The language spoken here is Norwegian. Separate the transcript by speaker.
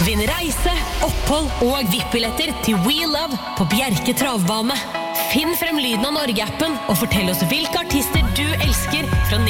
Speaker 1: Vinn reise, opphold og VIP-billetter til We Love på Bjerke Travbane. Finn frem lyden av Norge-appen og fortell oss hvilke artister du elsker fra